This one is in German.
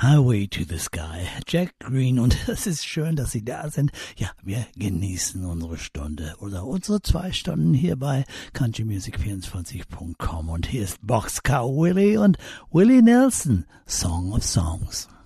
Highway to the Sky, Jack Green, und es ist schön, dass Sie da sind. Ja, wir genießen unsere Stunde oder unsere 2 Stunden hier bei countrymusic24.com und hier ist Boxcar Willie und Willie Nelson, Song of Songs.